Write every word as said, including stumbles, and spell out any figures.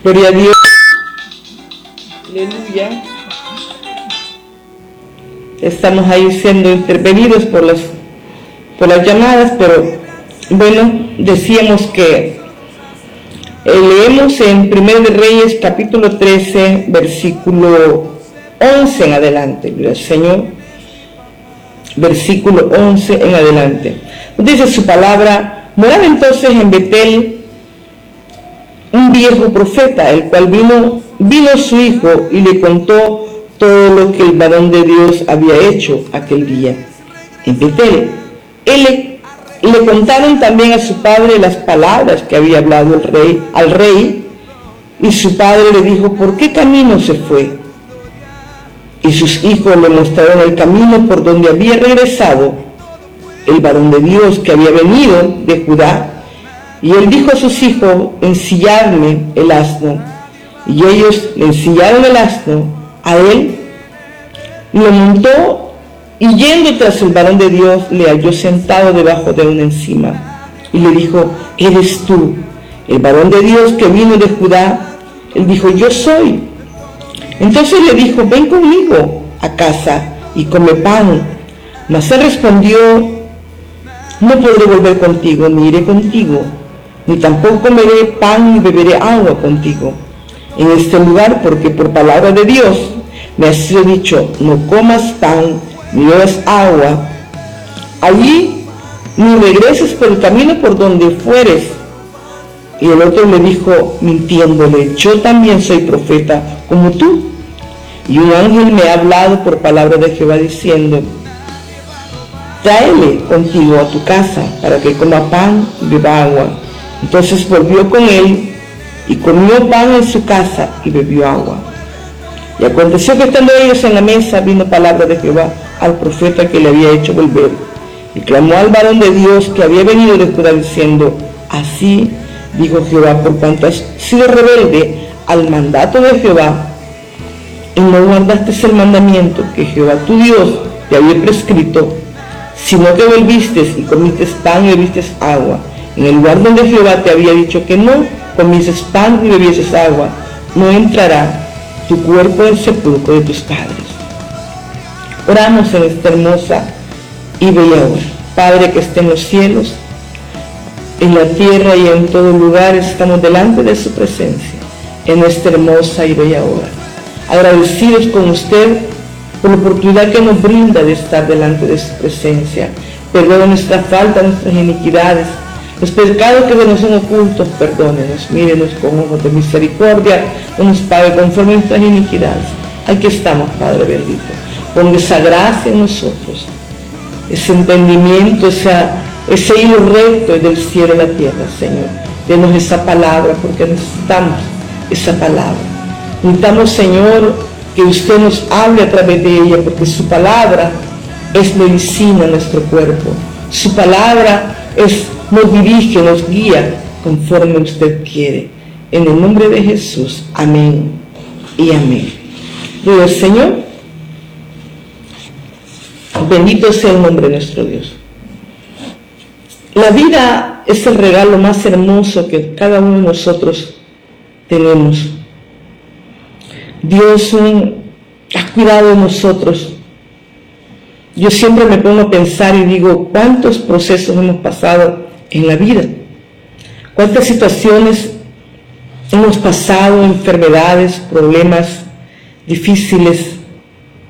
Gloria a Dios. Aleluya. Estamos ahí siendo intervenidos por las, por las llamadas, pero bueno, decíamos que eh, leemos en Primera de Reyes capítulo trece, versículo once en adelante. Gloria al Señor. Versículo once en adelante. Dice su palabra: moraba entonces en Betel un viejo profeta, el cual vino, vino su hijo y le contó todo lo que el varón de Dios había hecho aquel día en Betel. Él le, le contaron también a su padre las palabras que había hablado el rey, al rey, y su padre le dijo: ¿por qué camino se fue? Y sus hijos le mostraron el camino por donde había regresado el varón de Dios que había venido de Judá. Y él dijo a sus hijos: ensilladme el asno. Y ellos le ensillaron el asno a él, lo montó, y yendo tras el varón de Dios, le halló sentado debajo de una encima. Y le dijo: ¿eres tú el varón de Dios que vino de Judá? Él dijo: yo soy. Entonces le dijo: ven conmigo a casa y come pan. Mas él respondió: no podré volver contigo, ni iré contigo, ni tampoco comeré pan ni beberé agua contigo en este lugar, porque por palabra de Dios me ha sido dicho: no comas pan ni bebas agua allí, ni regreses por el camino por donde fueres. Y el otro le dijo, mintiéndole: yo también soy profeta como tú, y un ángel me ha hablado por palabra de Jehová diciendo: tráele contigo a tu casa para que coma pan y beba agua. Entonces volvió con él y comió pan en su casa y bebió agua. Y aconteció que estando ellos en la mesa, vino palabra de Jehová al profeta que le había hecho volver, y clamó al varón de Dios que había venido de Judá diciendo: así dijo Jehová, por cuanto has sido rebelde al mandato de Jehová y no guardaste el mandamiento que Jehová tu Dios te había prescrito, sino que volviste y comiste pan y bebiste agua en el lugar donde Jehová te había dicho que no comieses pan y bebieses agua, no entrará tu cuerpo en el sepulcro de tus padres. Oramos en esta hermosa y bella hora. Padre que esté en los cielos, en la tierra y en todo lugar, estamos delante de su presencia en esta hermosa y bella hora, agradecidos con usted por la oportunidad que nos brinda de estar delante de su presencia. Perdona nuestra falta, nuestras iniquidades, los pecados que nos son ocultos, perdónenos, mírenos con ojos de misericordia, no nos pague conforme a nuestras iniquidades. Aquí estamos, Padre bendito, ponga esa gracia en nosotros, ese entendimiento, esa, ese hilo recto del cielo a la tierra, Señor. Denos esa palabra, porque necesitamos esa palabra. Necesitamos, Señor, que usted nos hable a través de ella, porque su palabra es medicina a nuestro cuerpo. Su palabra es, nos dirige, nos guía conforme usted quiere. En el nombre de Jesús, amén y amén. Gloria al Señor. Bendito sea el nombre de nuestro Dios. La vida es el regalo más hermoso que cada uno de nosotros tenemos. Dios um, ha cuidado de nosotros. Yo siempre me pongo a pensar y digo, ¿cuántos procesos hemos pasado en la vida? ¿Cuántas situaciones hemos pasado, enfermedades, problemas difíciles?